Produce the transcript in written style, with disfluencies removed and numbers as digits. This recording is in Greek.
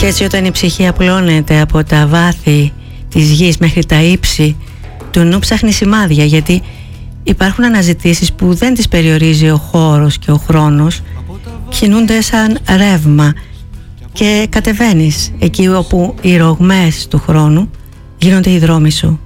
Και έτσι όταν η ψυχή απλώνεται από τα βάθη της γης μέχρι τα ύψη του νου, ψάχνει σημάδια, γιατί υπάρχουν αναζητήσεις που δεν τις περιορίζει ο χώρος και ο χρόνος, κινούνται σαν ρεύμα και κατεβαίνεις εκεί όπου οι ρογμές του χρόνου γίνονται οι δρόμοι σου.